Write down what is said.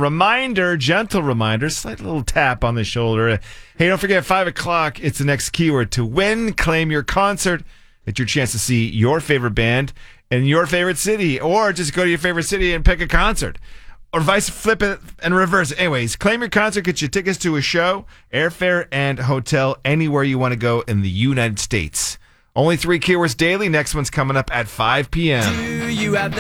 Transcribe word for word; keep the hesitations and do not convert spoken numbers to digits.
reminder, gentle reminder, slight little tap on the shoulder. Hey, don't forget, five o'clock, it's the next keyword to win. Claim your concert. It's your chance to see your favorite band in your favorite city, or just go to your favorite city and pick a concert. Or vice flip it and reverse. Anyways, claim your concert, get you tickets to a show, airfare, and hotel anywhere you want to go in the United States. Only three keywords daily. Next one's coming up at five p.m. Do you have the